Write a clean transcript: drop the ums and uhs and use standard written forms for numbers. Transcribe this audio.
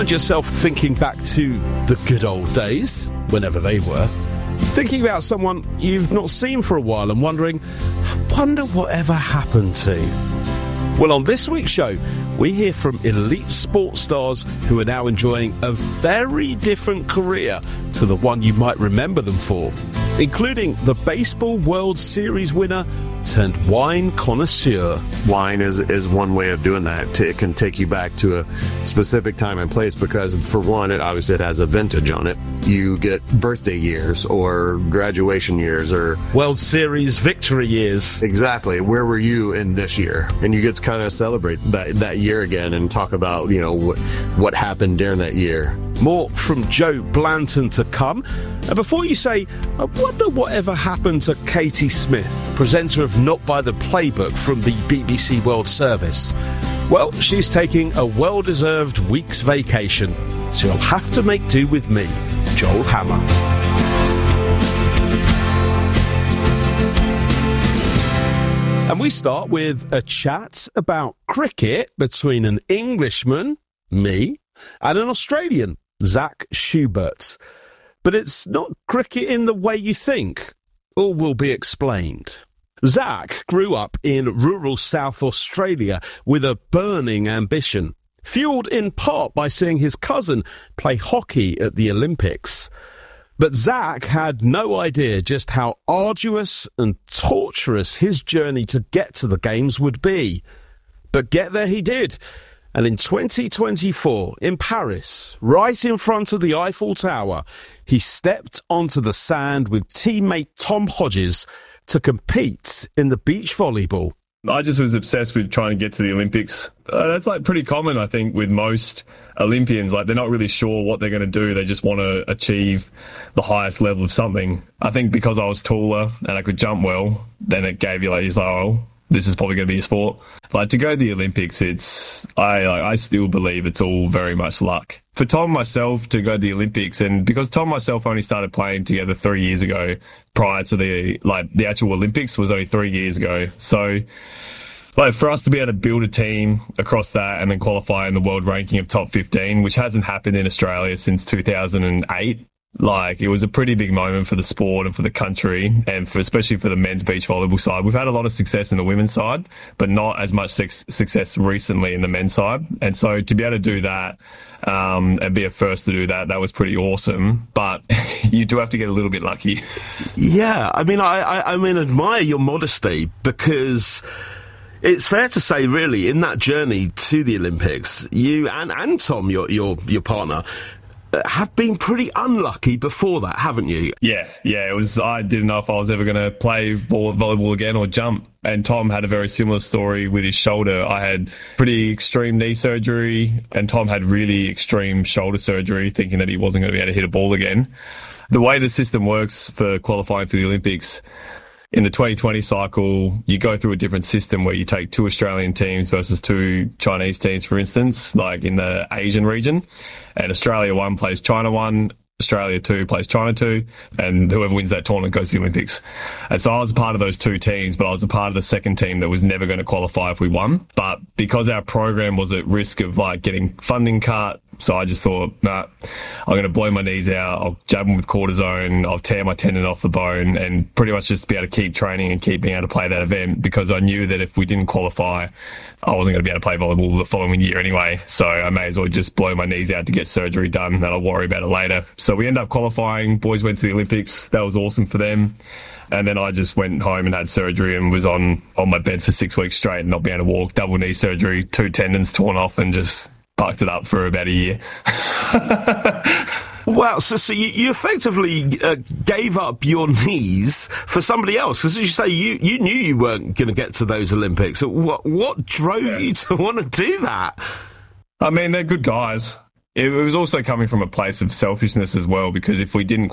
find yourself thinking back to the good old days, whenever they were, thinking about someone you've not seen for a while and wondering, I wonder whatever happened to? Well, on this week's show, we hear from elite sports stars who are now enjoying a very different career to the one you might remember them for, including the Baseball World Series winner turned wine connoisseur. Wine is one way of doing that. It can take you back to a specific time and place because, for one, it obviously has a vintage on it. You get birthday years or graduation years or World Series victory years. Exactly. Where were you in this year? And you get to kind of celebrate that year again and talk about, what happened during that year. More from Joe Blanton to come. And before you say, I wonder whatever happened to Katie Smith, presenter of Not by the Playbook from the BBC World Service. Well, she's taking a well-deserved week's vacation, so you'll have to make do with me, Joel Hammer. And we start with a chat about cricket between an Englishman, me, and an Australian, Zach Schubert. But it's not cricket in the way you think. All will be explained. Zach grew up in rural South Australia with a burning ambition, fueled in part by seeing his cousin play hockey at the Olympics. But Zach had no idea just how arduous and torturous his journey to get to the games would be. But get there he did. And in 2024, in Paris, right in front of the Eiffel Tower, he stepped onto the sand with teammate Tom Hodges to compete in the beach volleyball. I just was obsessed with trying to get to the Olympics. That's pretty common, I think, with most Olympians. They're not really sure what they're going to do. They just want to achieve the highest level of something. I think because I was taller and I could jump well, then it gave you this is probably going to be a sport. To go to the Olympics, I still believe it's all very much luck. For Tom and myself to go to the Olympics, and because Tom and myself only started playing together 3 years ago, prior to the actual Olympics was only 3 years ago. So for us to be able to build a team across that and then qualify in the world ranking of top 15, which hasn't happened in Australia since 2008, it was a pretty big moment for the sport and for the country, and especially for the men's beach volleyball side. We've had a lot of success in the women's side, but not as much success recently in the men's side. And so to be able to do that and be a first to do that was pretty awesome. But you do have to get a little bit lucky. Yeah, I admire your modesty, because it's fair to say, really, in that journey to the Olympics, you and Tom, your partner, have been pretty unlucky before that, haven't you? Yeah. It was. I didn't know if I was ever going to play volleyball again or jump. And Tom had a very similar story with his shoulder. I had pretty extreme knee surgery, and Tom had really extreme shoulder surgery, thinking that he wasn't going to be able to hit a ball again. The way the system works for qualifying for the Olympics, in the 2020 cycle, you go through a different system where you take 2 Australian teams versus 2 Chinese teams, for instance, in the Asian region. And Australia 1 plays China 1, Australia 2 plays China 2, and whoever wins that tournament goes to the Olympics. And so I was a part of those 2 teams, but I was a part of the second team that was never going to qualify if we won. But because our program was at risk of getting funding cut, so I just thought, I'm going to blow my knees out. I'll jab them with cortisone. I'll tear my tendon off the bone and pretty much just be able to keep training and keep being able to play that event, because I knew that if we didn't qualify, I wasn't going to be able to play volleyball the following year anyway. So I may as well just blow my knees out to get surgery done, and I'll worry about it later. So we ended up qualifying. Boys went to the Olympics. That was awesome for them. And then I just went home and had surgery and was on my bed for 6 weeks straight and not being able to walk. Double knee surgery, 2 tendons torn off, and just bucked it up for about a year. Wow, so you effectively gave up your knees for somebody else, because as you say, you knew you weren't going to get to those Olympics. What drove you to want to do that? They're good guys. It was also coming from a place of selfishness as well, because if we didn't